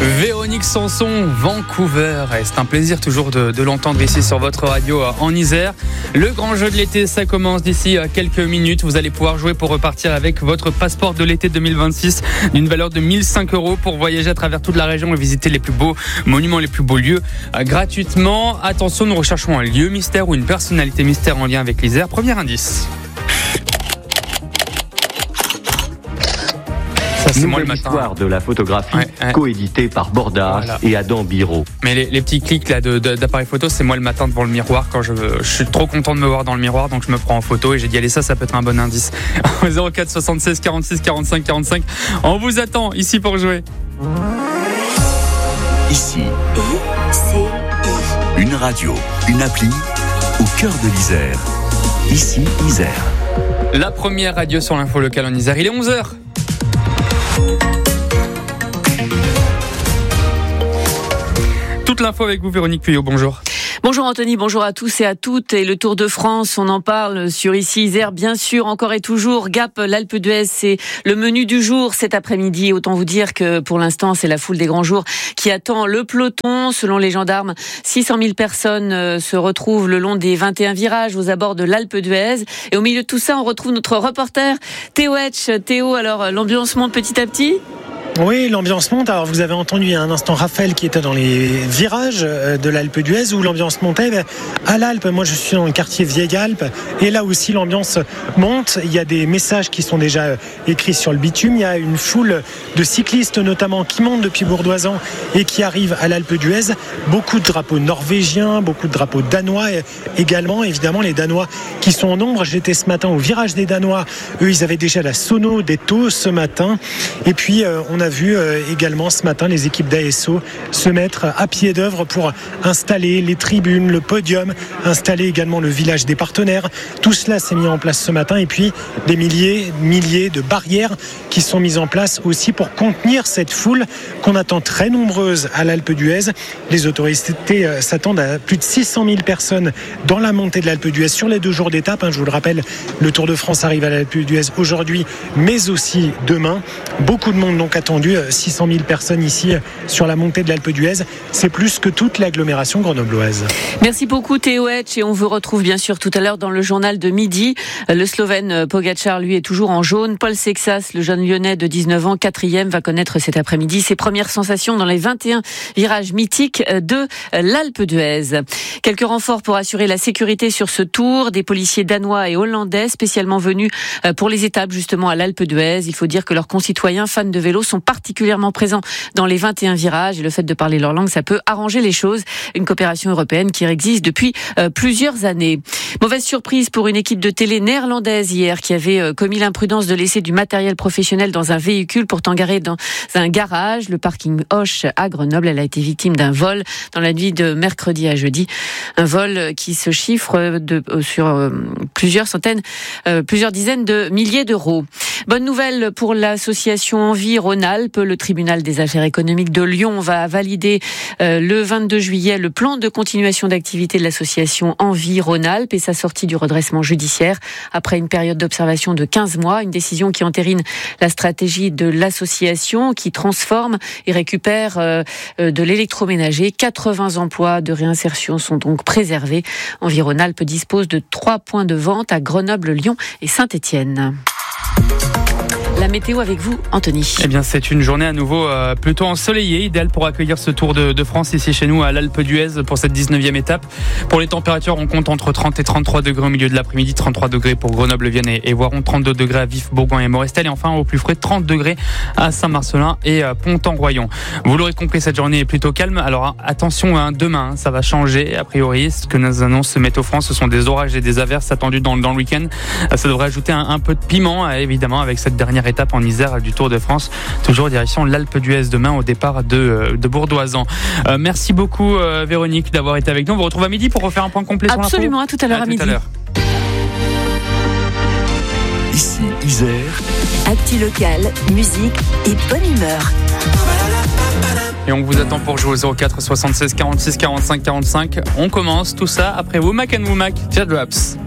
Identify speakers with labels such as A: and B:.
A: Véronique Sanson, Vancouver. Et c'est un plaisir toujours de l'entendre ici sur votre radio en Isère. Le grand jeu de l'été, ça commence d'ici quelques minutes. Vous allez pouvoir jouer pour repartir avec votre passeport de l'été 2026 d'une valeur de 1 500 € pour voyager à travers toute la région et visiter les plus beaux monuments, les plus beaux lieux gratuitement. Attention, nous recherchons un lieu mystère ou une personnalité mystère en lien avec l'Isère. Premier indice. Ça, c'est moi le matin.
B: Histoire de la photographie, coéditée par Bordas et Adam Biro.
A: Mais les petits clics là d'appareil photo, c'est moi le matin devant le miroir quand je suis trop content de me voir dans le miroir, donc je me prends en photo et j'ai dit allez, ça peut être un bon indice. 04 76 46 45 45. On vous attend ici pour jouer.
C: Ici, une radio, une appli au cœur de l'Isère. Ici, Isère.
A: La première radio sur l'info locale en Isère. Il est 11h. Toute l'info avec vous, Véronique Puyot, bonjour.
D: Bonjour Anthony, bonjour à tous et à toutes. Et le Tour de France, on en parle sur Ici Isère, bien sûr, encore et toujours. Gap, l'Alpe d'Huez, c'est le menu du jour cet après-midi. Autant vous dire que pour l'instant, c'est la foule des grands jours qui attend le peloton. Selon les gendarmes, 600 000 personnes se retrouvent le long des 21 virages aux abords de l'Alpe d'Huez. Et au milieu de tout ça, on retrouve notre reporter Théo Etch. Théo, alors l'ambiance monte petit à petit ?
E: Oui, l'ambiance monte. Alors, vous avez entendu il y a un instant Raphaël qui était dans les virages de l'Alpe d'Huez où l'ambiance montait. À l'Alpe, moi je suis dans le quartier Vieille Alpe et là aussi l'ambiance monte. Il y a des messages qui sont déjà écrits sur le bitume. Il y a une foule de cyclistes notamment qui montent depuis Bourdoisan et qui arrivent à l'Alpe d'Huez. Beaucoup de drapeaux norvégiens, beaucoup de drapeaux danois également. Évidemment, les Danois qui sont en nombre. J'étais ce matin au virage des Danois. Eux, ils avaient déjà la sono des taux ce matin. Et puis, on a vu également ce matin les équipes d'ASO se mettre à pied d'œuvre pour installer les tribunes, le podium, installer également le village des partenaires. Tout cela s'est mis en place ce matin et puis des milliers de barrières qui sont mises en place aussi pour contenir cette foule qu'on attend très nombreuse à l'Alpe d'Huez. Les autorités s'attendent à plus de 600 000 personnes dans la montée de l'Alpe d'Huez sur les 2 jours d'étape. Je vous le rappelle, le Tour de France arrive à l'Alpe d'Huez aujourd'hui mais aussi demain. Beaucoup de monde donc attendu. 600 000 personnes ici sur la montée de l'Alpe d'Huez. C'est plus que toute l'agglomération grenobloise.
D: Merci beaucoup Théo Etch et on vous retrouve bien sûr tout à l'heure dans le journal de midi. Le Slovène Pogačar, lui, est toujours en jaune. Paul Sexas, le jeune Lyonnais de 19 ans, 4e, va connaître cet après-midi ses premières sensations dans les 21 virages mythiques de l'Alpe d'Huez. Quelques renforts pour assurer la sécurité sur ce tour. Des policiers danois et hollandais spécialement venus pour les étapes justement à l'Alpe d'Huez. Il faut dire que leurs concitoyens fans de vélo sont particulièrement présents dans les 21 virages et le fait de parler leur langue, ça peut arranger les choses. Une coopération européenne qui existe depuis plusieurs années. Mauvaise surprise pour une équipe de télé néerlandaise hier qui avait commis l'imprudence de laisser du matériel professionnel dans un véhicule pourtant garé dans un garage, le parking Hoche à Grenoble. Elle a été victime d'un vol dans la nuit de mercredi à jeudi. Un vol qui se chiffre sur plusieurs dizaines de milliers d'euros. Bonne nouvelle pour l'association Envie Rhône-Alpes. Le tribunal des affaires économiques de Lyon va valider le 22 juillet le plan de continuation d'activité de l'association Envie Rhône-Alpes et sa sortie du redressement judiciaire après une période d'observation de 15 mois. Une décision qui entérine la stratégie de l'association qui transforme et récupère de l'électroménager. 80 emplois de réinsertion sont donc préservés. Envie Rhône-Alpes dispose de 3 points de vente à Grenoble, Lyon et Saint-Étienne. La météo avec vous, Anthony.
A: Eh bien, c'est une journée à nouveau plutôt ensoleillée, idéale pour accueillir ce Tour de France ici chez nous à l'Alpe d'Huez pour cette 19e étape. Pour les températures, on compte entre 30 et 33 degrés au milieu de l'après-midi, 33 degrés pour Grenoble, Vienne et Voiron, 32 degrés à Vif, Bourgoin et Morestel et enfin au plus frais 30 degrés à Saint-Marcelin et Pont-en-Royon. Vous l'aurez compris, cette journée est plutôt calme. Alors attention, demain, ça va changer a priori. Ce que nous annonce Météo France, ce sont des orages et des averses attendus dans le week-end. Ça devrait ajouter un peu de piment, évidemment, avec cette dernière étape en Isère du Tour de France, toujours direction l'Alpe d'Huez demain au départ de Bourdoisan. Merci beaucoup Véronique d'avoir été avec nous. On vous retrouve à midi pour refaire un point complet sur l'info.
D: Absolument, à tout à l'heure à midi.
C: Ici Isère.
F: Actu locale, musique et bonne humeur.
A: Et on vous attend pour jouer au 04 76 46 45 45. On commence tout ça après Womack and Womack, Teardrops.